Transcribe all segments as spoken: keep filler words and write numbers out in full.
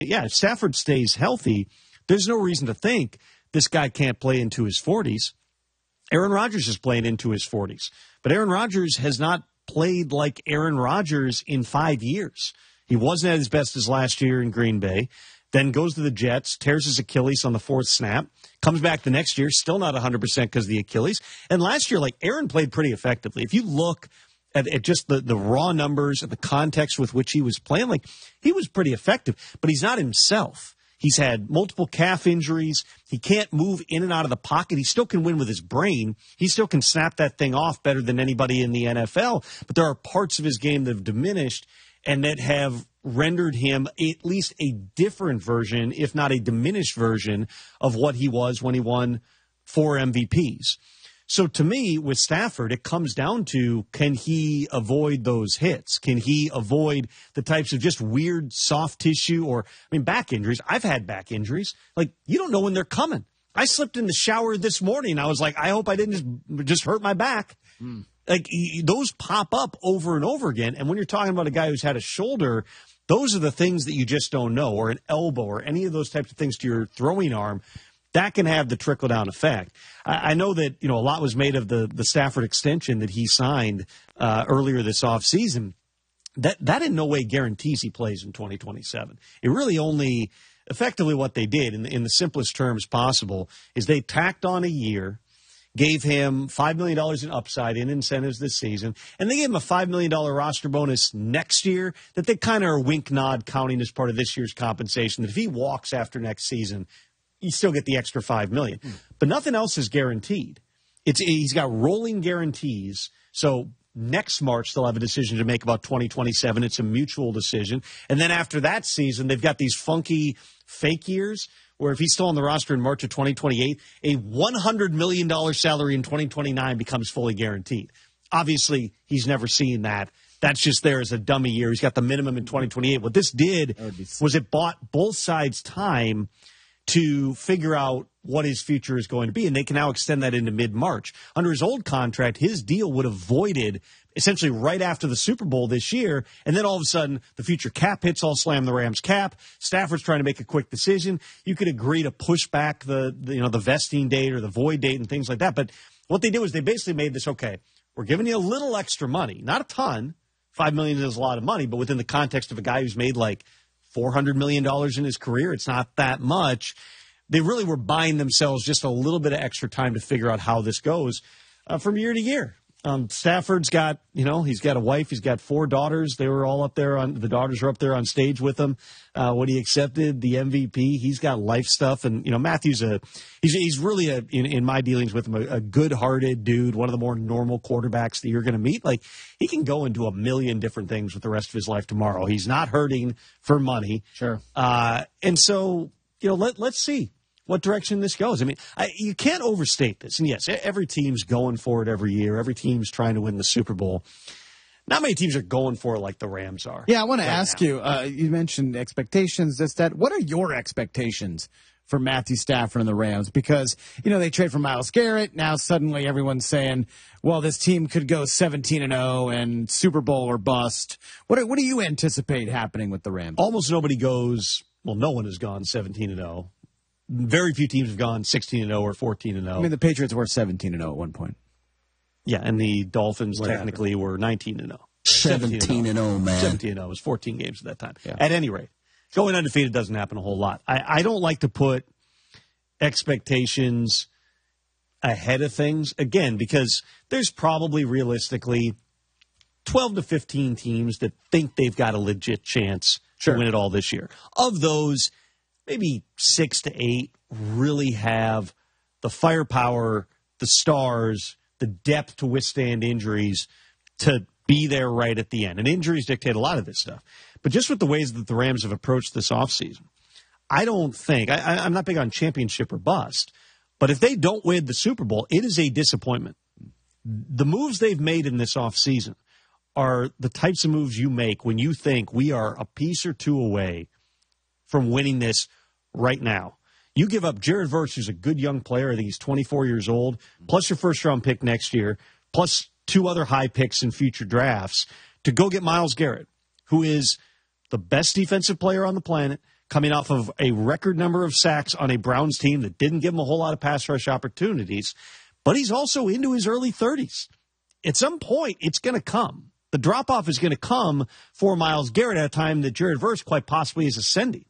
yeah, if Stafford stays healthy, there's no reason to think this guy can't play into his forties. Aaron Rodgers is playing into his forties. But Aaron Rodgers has not played like Aaron Rodgers in five years. He wasn't at his best as last year in Green Bay, then goes to the Jets, tears his Achilles on the fourth snap, comes back the next year, still not one hundred percent because of the Achilles. And last year, like, Aaron played pretty effectively. If you look at, at just the, the raw numbers and the context with which he was playing, like, he was pretty effective. But he's not himself. He's had multiple calf injuries. He can't move in and out of the pocket. He still can win with his brain. He still can snap that thing off better than anybody in the N F L. But there are parts of his game that have diminished and that have rendered him at least a different version, if not a diminished version, of what he was when he won four M V Ps. So to me, with Stafford, it comes down to, can he avoid those hits? Can he avoid the types of just weird soft tissue or, I mean, back injuries? I've had back injuries. Like, you don't know when they're coming. I slipped in the shower this morning. I was like, I hope I didn't just, just hurt my back. Mm. Like, those pop up over and over again. And when you're talking about a guy who's had a shoulder, those are the things that you just don't know, or an elbow, or any of those types of things to your throwing arm. That can have the trickle-down effect. I, I know that, you know, a lot was made of the, the Stafford extension that he signed uh, earlier this offseason. That, that in no way guarantees he plays in twenty twenty-seven. It really only, effectively what they did, in, in the simplest terms possible, is they tacked on a year, gave him five million dollars in upside in incentives this season, and they gave him a five million dollars roster bonus next year that they kind of are wink-nod counting as part of this year's compensation, that if he walks after next season, you still get the extra five million dollars. Mm. But nothing else is guaranteed. It's He's got rolling guarantees, so next March they'll have a decision to make about twenty twenty-seven. It's a mutual decision. And then after that season, they've got these funky fake years where if he's still on the roster in March of twenty twenty-eight, a one hundred million dollars salary in twenty twenty-nine becomes fully guaranteed. Obviously, he's never seen that. That's just there as a dummy year. He's got the minimum in twenty twenty-eight. What this did was it bought both sides time to figure out what his future is going to be, and they can now extend that into mid-March. Under his old contract, his deal would have voided essentially right after the Super Bowl this year, and then all of a sudden the future cap hits all slam the Rams cap. Stafford's trying to make a quick decision. You could agree to push back the, the you know the vesting date or the void date and things like that, but what they did was they basically made this, okay, we're giving you a little extra money, not a ton. Five million dollars is a lot of money, but within the context of a guy who's made like four hundred million dollars in his career, it's not that much. They really were buying themselves just a little bit of extra time to figure out how this goes uh, from year to year. Um, Stafford's got, you know, he's got a wife. He's got four daughters. They were all up there on, the daughters were up there on stage with him uh, when he accepted the M V P. He's got life stuff. And, you know, Matthew's a, he's, he's really, a, in, in my dealings with him, a, a good-hearted dude, one of the more normal quarterbacks that you're going to meet. Like, he can go and do a million different things with the rest of his life tomorrow. He's not hurting for money. Sure. Uh, and so, you know, let, let's see what direction this goes. I mean, I, you can't overstate this. And yes, every team's going for it every year. Every team's trying to win the Super Bowl. Not many teams are going for it like the Rams are. Yeah, I want to right ask now. you, uh, you mentioned expectations, this, that. What are your expectations for Matthew Stafford and the Rams? Because, you know, they trade for Myles Garrett. Now suddenly everyone's saying, well, this team could go seventeen and oh and Super Bowl or bust. What, what do you anticipate happening with the Rams? Almost nobody goes, well, no one has gone seventeen and oh. Very few teams have gone sixteen and oh or fourteen and oh. I mean, the Patriots were seventeen and oh at one point. Yeah, and the Dolphins what technically happened? were nineteen and oh. seventeen and oh, man. seventeen and oh. It was fourteen games at that time. Yeah. At any rate, going undefeated doesn't happen a whole lot. I, I don't like to put expectations ahead of things, again, because there's probably realistically twelve to fifteen teams that think they've got a legit chance sure. to win it all this year. Of those, maybe six to eight really have the firepower, the stars, the depth to withstand injuries to be there right at the end. And injuries dictate a lot of this stuff. But just with the ways that the Rams have approached this offseason, I don't think, I, I'm not big on championship or bust, but if they don't win the Super Bowl, it is a disappointment. The moves they've made in this offseason are the types of moves you make when you think we are a piece or two away from winning this right now. You give up Jared Verse, who's a good young player. I think he's twenty-four years old, plus your first-round pick next year, plus two other high picks in future drafts, to go get Myles Garrett, who is the best defensive player on the planet, coming off of a record number of sacks on a Browns team that didn't give him a whole lot of pass rush opportunities, but he's also into his early thirties. At some point, it's going to come. The drop-off is going to come for Myles Garrett at a time that Jared Verse quite possibly is ascending.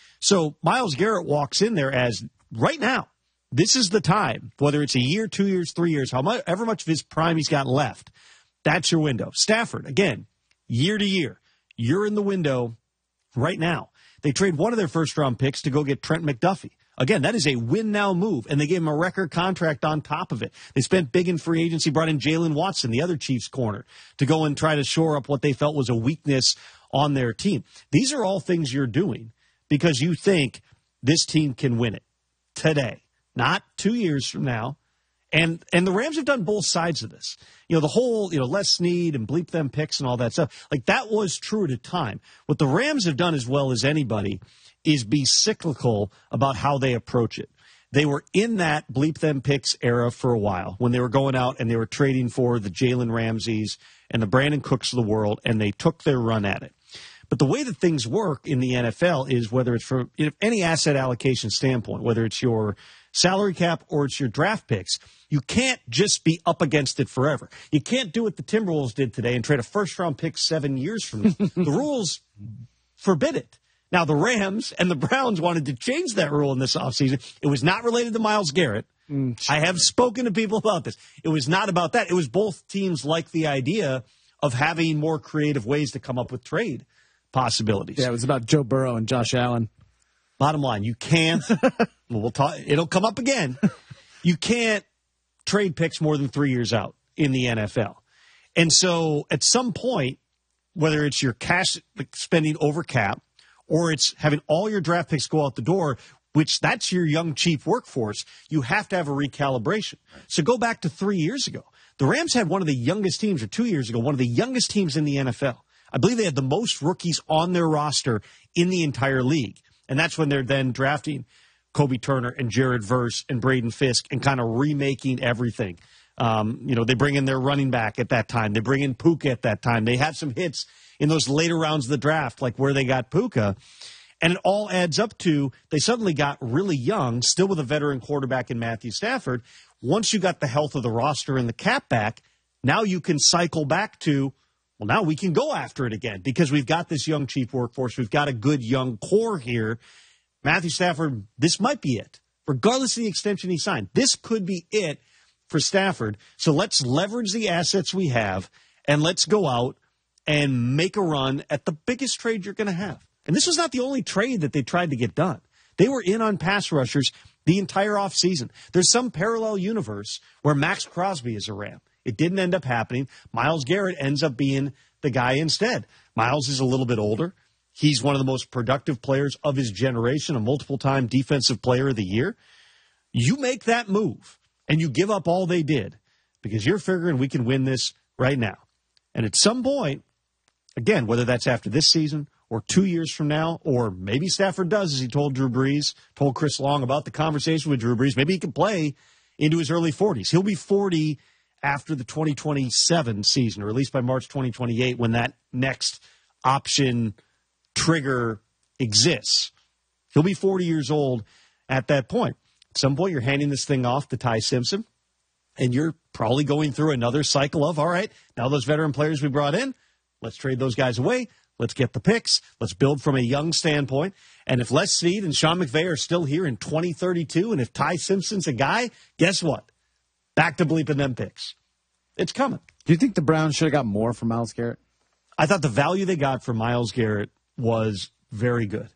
So Myles Garrett walks in there as, right now, this is the time, whether it's a year, two years, three years, however much of his prime he's got left, that's your window. Stafford, again, year to year, you're in the window right now. They trade one of their first-round picks to go get Trent McDuffie. Again, that is a win-now move, and they gave him a record contract on top of it. They spent big in free agency, brought in Jalen Watson, the other Chiefs corner, to go and try to shore up what they felt was a weakness on their team. These are all things you're doing because you think this team can win it today, not two years from now. And and the Rams have done both sides of this. You know, the whole, you know, Les Snead and bleep them picks and all that stuff. Like, that was true at a time. What the Rams have done as well as anybody is be cyclical about how they approach it. They were in that bleep them picks era for a while when they were going out and they were trading for the Jalen Ramseys and the Brandon Cooks of the world, and they took their run at it. But the way that things work in the N F L is whether it's from any asset allocation standpoint, whether it's your salary cap or it's your draft picks, you can't just be up against it forever. You can't do what the Timberwolves did today and trade a first-round pick seven years from now. The rules forbid it. Now, the Rams and the Browns wanted to change that rule in this offseason. It was not related to Myles Garrett. Mm, sure. I have spoken to people about this. It was not about that. It was both teams like the idea of having more creative ways to come up with trade possibilities. Yeah, it was about Joe Burrow and Josh Allen. Bottom line, you can't. we'll talk. It'll come up again. You can't trade picks more than three years out in the N F L. And so at some point, whether it's your cash spending over cap or it's having all your draft picks go out the door, which that's your young, cheap workforce, you have to have a recalibration. So go back to three years ago. The Rams had one of the youngest teams, or two years ago, one of the youngest teams in the N F L. I believe they had the most rookies on their roster in the entire league. And that's when they're then drafting Kobe Turner and Jared Verse and Braden Fisk and kind of remaking everything. Um, you know, they bring in their running back at that time. They bring in Puka at that time. They have some hits in those later rounds of the draft, like where they got Puka. And it all adds up to they suddenly got really young, still with a veteran quarterback in Matthew Stafford. Once you got the health of the roster and the cap back, now you can cycle back to, well, now we can go after it again because we've got this young, cheap workforce. We've got a good young core here. Matthew Stafford, this might be it. Regardless of the extension he signed, this could be it for Stafford. So let's leverage the assets we have, and let's go out and make a run at the biggest trade you're going to have. And this was not the only trade that they tried to get done. They were in on pass rushers the entire offseason. There's some parallel universe where Max Crosby is a Ram. It didn't end up happening. Myles Garrett ends up being the guy instead. Myles is a little bit older. He's one of the most productive players of his generation, a multiple-time defensive player of the year. You make that move, and you give up all they did because you're figuring we can win this right now. And at some point, again, whether that's after this season or two years from now, or maybe Stafford does, as he told Drew Brees, told Chris Long about the conversation with Drew Brees, maybe he can play into his early forties. He'll be forty after the twenty twenty-seven season, or at least by March twenty twenty-eight, when that next option trigger exists. He'll be forty years old at that point. At some point, you're handing this thing off to Ty Simpson, and you're probably going through another cycle of, all right, now those veteran players we brought in, let's trade those guys away. Let's get the picks. Let's build from a young standpoint. And if Les Snead and Sean McVay are still here in twenty thirty-two, and if Ty Simpson's a guy, guess what? Back to bleeping them picks. It's coming. Do you think the Browns should have got more from Myles Garrett? I thought the value they got from Myles Garrett was very good.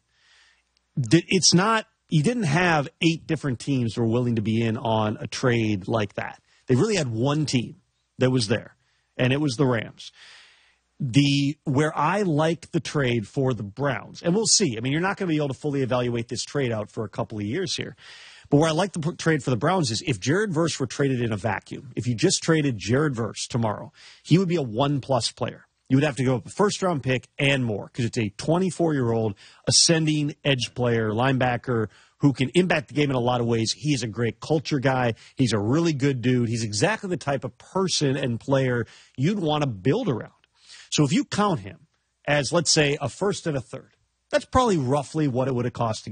It's not, you didn't have eight different teams who were willing to be in on a trade like that. They really had one team that was there, and it was the Rams. The where I like the trade for the Browns, and we'll see. I mean, you're not going to be able to fully evaluate this trade out for a couple of years here. But where I like the trade for the Browns is if Jared Verse were traded in a vacuum, if you just traded Jared Verse tomorrow, he would be a one-plus player. You would have to go up a first-round pick and more because it's a twenty-four-year-old ascending edge player, linebacker, who can impact the game in a lot of ways. He's a great culture guy. He's a really good dude. He's exactly the type of person and player you'd want to build around. So if you count him as, let's say, a first and a third, That's probably roughly what it would have cost to